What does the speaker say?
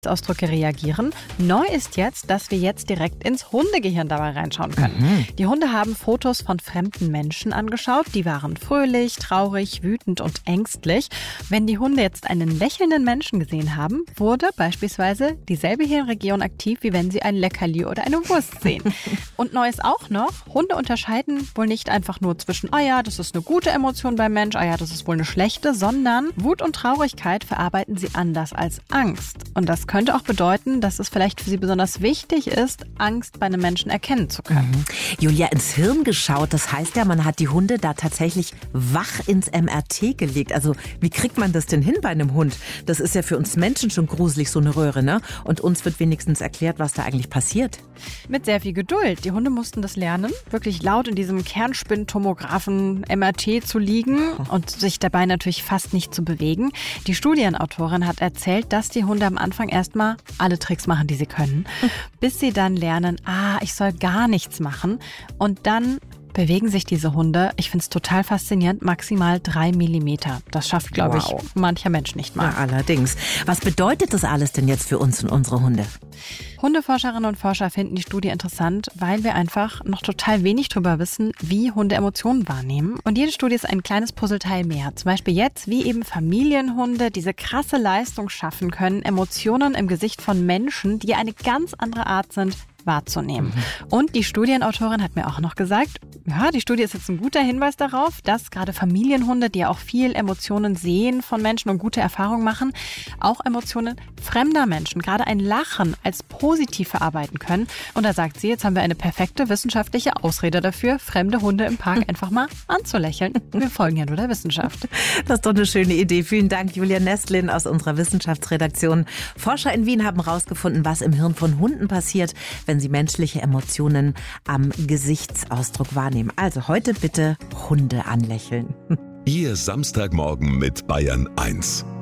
Ausdrücke reagieren. Neu ist jetzt, dass wir jetzt direkt ins Hundegehirn dabei reinschauen können. Die Hunde haben Fotos von fremden Menschen angeschaut. Die waren fröhlich, traurig, wütend und ängstlich. Wenn die Hunde jetzt einen lächelnden Menschen gesehen haben, wurde beispielsweise dieselbe Hirnregion aktiv, wie wenn sie ein Leckerli oder eine Wurst sehen. Und neu ist auch noch, Hunde unterscheiden wohl nicht einfach nur zwischen, ja, das ist eine gute Emotion beim Mensch, ja, das ist wohl eine schlechte, sondern Wut und Traurigkeit verarbeiten sie anders als Angst. Und das könnte auch bedeuten, dass es vielleicht für sie besonders wichtig ist, Angst bei einem Menschen erkennen zu können. Julia, ins Hirn geschaut, das heißt ja, man hat die Hunde da tatsächlich wach ins MRT gelegt. Also wie kriegt man das denn hin bei einem Hund? Das ist ja für uns Menschen schon gruselig, so eine Röhre, ne? Und uns wird wenigstens erklärt, was da eigentlich passiert. Mit sehr viel Geduld. Die Hunde mussten das lernen, wirklich laut in diesem Kernspintomographen MRT zu liegen und sich dabei natürlich fast nicht zu bewegen. Die Studienautorin hat erzählt, dass die Hunde am Anfang erstmal alle Tricks machen, die sie können, bis sie dann lernen, ich soll gar nichts machen. Und dann bewegen sich diese Hunde, ich finde es total faszinierend, maximal 3 Millimeter. Das schafft, glaube ich, mancher Mensch nicht mal. Ja, allerdings. Was bedeutet das alles denn jetzt für uns und unsere Hunde? Hundeforscherinnen und Forscher finden die Studie interessant, weil wir einfach noch total wenig darüber wissen, wie Hunde Emotionen wahrnehmen. Und jede Studie ist ein kleines Puzzleteil mehr. Zum Beispiel jetzt, wie eben Familienhunde diese krasse Leistung schaffen können, Emotionen im Gesicht von Menschen, die eine ganz andere Art sind, wahrzunehmen. Und die Studienautorin hat mir auch noch gesagt, die Studie ist jetzt ein guter Hinweis darauf, dass gerade Familienhunde, die ja auch viel Emotionen sehen von Menschen und gute Erfahrungen machen, auch Emotionen fremder Menschen, gerade ein Lachen, als positiv verarbeiten können. Und da sagt sie, jetzt haben wir eine perfekte wissenschaftliche Ausrede dafür, fremde Hunde im Park einfach mal anzulächeln. Wir folgen ja nur der Wissenschaft. Das ist doch eine schöne Idee. Vielen Dank, Julia Nestlin aus unserer Wissenschaftsredaktion. Forscher in Wien haben herausgefunden, was im Hirn von Hunden passiert, wenn sie menschliche Emotionen am Gesichtsausdruck wahrnehmen. Also heute bitte Hunde anlächeln. Ihr Samstagmorgen mit Bayern 1.